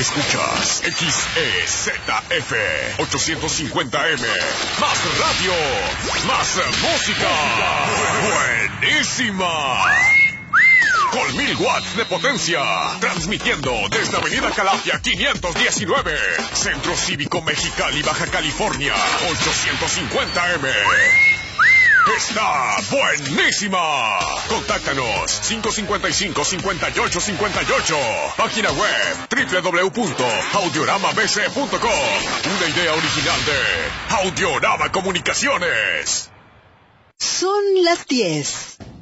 Escuchas XEZF 850M. Más radio, más música. Buenísima. Con 1000 watts de potencia. Transmitiendo desde Avenida Calafia 519. Centro Cívico Mexicali, Baja California. 850M. ¡Está buenísima! Contáctanos 555-5858. Página web www.audioramabc.com. Una idea original de Audiorama Comunicaciones. Son las 10.